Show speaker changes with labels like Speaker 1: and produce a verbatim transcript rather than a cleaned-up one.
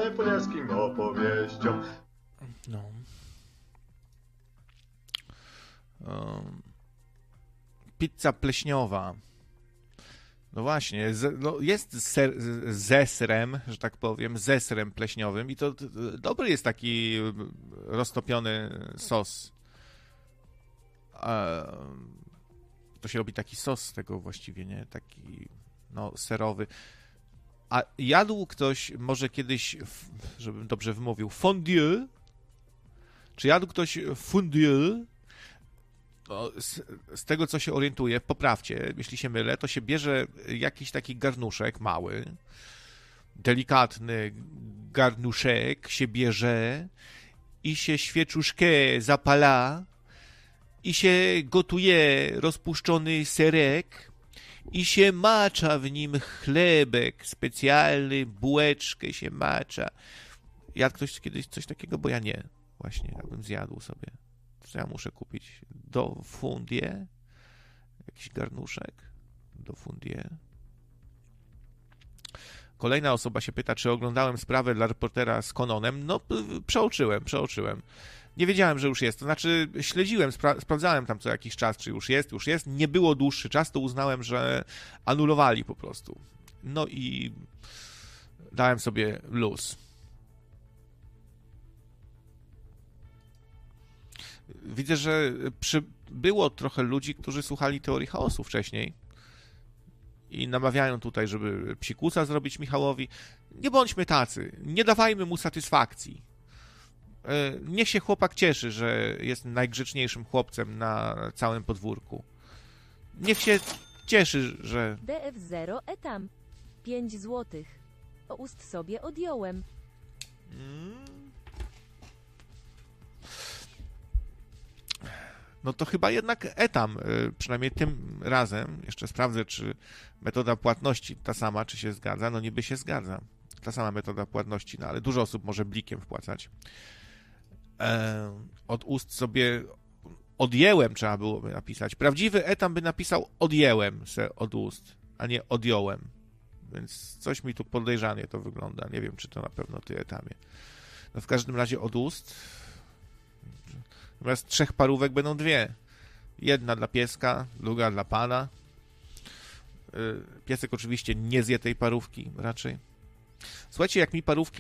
Speaker 1: przekonany ponieskim opowieściom.
Speaker 2: No. Um, pizza pleśniowa. No właśnie, z, no jest ser, zesrem, że tak powiem, zesrem pleśniowym i to, to dobry jest taki roztopiony sos. Um, to się robi taki sos z tego właściwie, nie? Taki, no, serowy. A jadł ktoś może kiedyś, żebym dobrze wymówił, fondue? Czy jadł ktoś fondue? No, z, z tego, co się orientuję, poprawcie, jeśli się mylę, to się bierze jakiś taki garnuszek mały, delikatny garnuszek się bierze i się świeczuszkę zapala i się gotuje rozpuszczony serek i się macza w nim chlebek specjalny, bułeczkę się macza. Jadł ktoś kiedyś coś takiego? Bo ja nie. Właśnie, jakbym zjadł sobie. Co ja muszę kupić? Do fundie? Jakiś garnuszek? Do fundie? Kolejna osoba się pyta, czy oglądałem sprawę dla reportera z Conanem. No, przeoczyłem, przeoczyłem. Nie wiedziałem, że już jest. To znaczy, śledziłem, spra- sprawdzałem tam co jakiś czas, czy już jest, już jest. Nie było dłuższy czas, to uznałem, że anulowali po prostu. No i dałem sobie luz. Widzę, że przybyło trochę ludzi, którzy słuchali Teorii Chaosu wcześniej i namawiają tutaj, żeby psikusa zrobić Michałowi. Nie bądźmy tacy, nie dawajmy mu satysfakcji. Niech się chłopak cieszy, że jest najgrzeczniejszym chłopcem na całym podwórku. Niech się cieszy, że...
Speaker 3: D F zero etam. pięć złotych. O ust sobie odjąłem.
Speaker 2: No to chyba jednak etam, przynajmniej tym razem. Jeszcze sprawdzę, czy metoda płatności ta sama, czy się zgadza. No niby się zgadza. Ta sama metoda płatności, no ale dużo osób może blikiem wpłacać. E, od ust sobie odjęłem, trzeba byłoby napisać. Prawdziwy etam by napisał odjęłem se od ust, a nie odjąłem. Więc coś mi tu podejrzanie to wygląda. Nie wiem, czy to na pewno ty etamie. No w każdym razie od ust... Zamiast trzech parówek będą dwie. Jedna dla pieska, druga dla pana. Piesek oczywiście nie zje tej parówki raczej. Słuchajcie, jak mi parówki